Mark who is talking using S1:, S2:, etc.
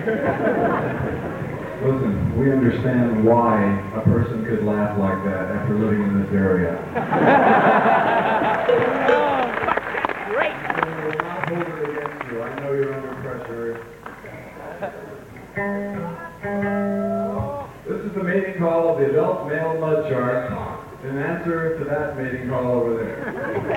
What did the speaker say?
S1: Listen, we understand why a person could laugh like that after living in this area.
S2: Great.
S1: I will not hold it against you. I know you're under pressure. This is the mating call of the adult male mud shark. An answer to that mating call over there.